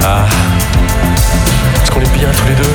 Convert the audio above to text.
Ah. Est-ce qu'on est bien tous les deux?